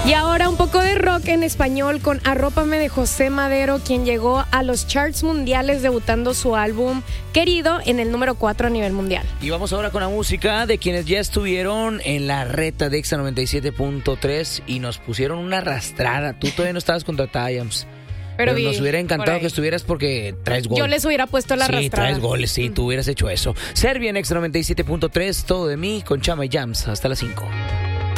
Y ahora un poco de rock en español con Arrópame de José Madero, quien llegó a los charts mundiales debutando su álbum Querido en el número 4 a nivel mundial. Y vamos ahora con la música de quienes ya estuvieron en la reta de Exa 97.3 y nos pusieron una arrastrada. Tú todavía no estabas contratada, Yams. Pero nos hubiera encantado que estuvieras porque traes gol. Yo les hubiera puesto la arrastrada. Sí, traes goles, sí, tú hubieras hecho eso. Serbia en Exa 97.3, todo de mí con Chama y Yams. Hasta las 5.